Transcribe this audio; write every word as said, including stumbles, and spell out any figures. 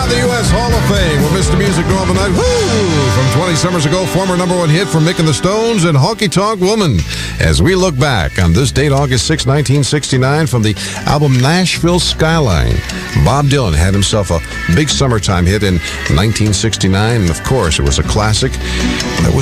Now the U S Hall of Fame with Mister Music Northern Night. Woo! From twenty summers ago, former number one hit from Mick and the Stones and Honky Tonk Woman. As we look back on this date, August sixth, nineteen sixty-nine, from the album Nashville Skyline, Bob Dylan had himself a big summertime hit in nineteen sixty-nine, and of course, it was a classic that was